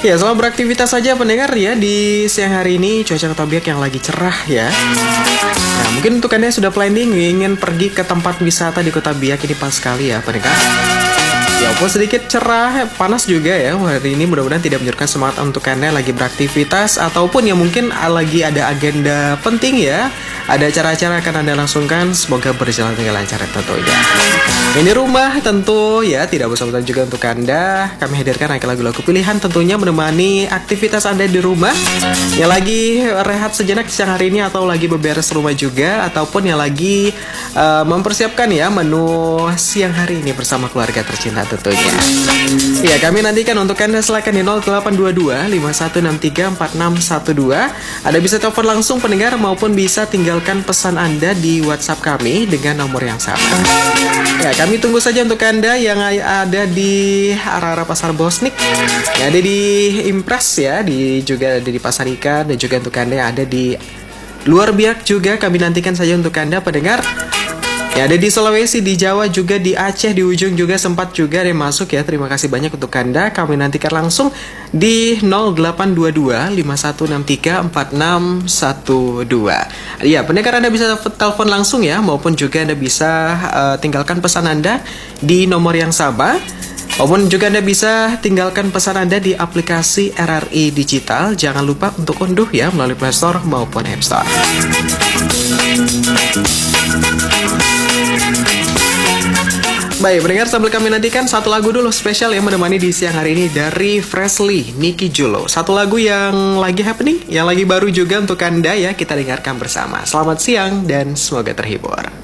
Ya, selamat beraktivitas saja pendengar ya di siang hari ini. Cuaca Kota Biak yang lagi cerah ya. Nah, mungkin untuk Anda yang sudah planning ingin pergi ke tempat wisata di Kota Biak, ini pas sekali ya pendengar. Ya, walaupun sedikit cerah, panas juga ya hari ini, mudah-mudahan tidak menyurutkan semangat untuk Anda yang lagi beraktivitas ataupun yang mungkin lagi ada agenda penting ya. Ada acara-acara akan Anda langsungkan, semoga berjalan dengan lancar tentunya. Ini rumah tentu ya tidak bosan-bosan juga untuk Anda. Kami hadirkan lagu-lagu pilihan tentunya menemani aktivitas Anda di rumah. Yang lagi rehat sejenak siang hari ini atau lagi beberes rumah juga, ataupun yang lagi mempersiapkan ya menu siang hari ini bersama keluarga tercinta tentunya. Ya, kami nantikan untuk Anda, silakan di 0822 5163 4612. Anda bisa telepon langsung pendengar maupun bisa tinggalkan pesan Anda di WhatsApp kami dengan nomor yang sama. Ya, kami tunggu saja untuk Anda yang ada di arah-arah Pasar Bosnik, yang ada di Impres ya, juga ada di Pasar Ikan, dan juga untuk Anda yang ada di luar Biak juga kami nantikan saja untuk Anda pendengar. Ya, ada di Sulawesi, di Jawa juga, di Aceh, di ujung juga sempat juga ada yang masuk ya. Terima kasih banyak untuk Anda. Kami nantikan langsung di 0822 5163 4612. Ya, pendengar Anda bisa telepon langsung ya, maupun juga Anda bisa tinggalkan pesan Anda di nomor yang sama. Maupun juga Anda bisa tinggalkan pesan Anda di aplikasi RRI Digital. Jangan lupa untuk unduh ya melalui Play Store maupun App Store. Baik, pendengar, sambil kami nantikan satu lagu dulu spesial yang menemani di siang hari ini dari Freshly, Nicky Julo. Satu lagu yang lagi happening, yang lagi baru juga untuk Anda ya, kita dengarkan bersama. Selamat siang dan semoga terhibur.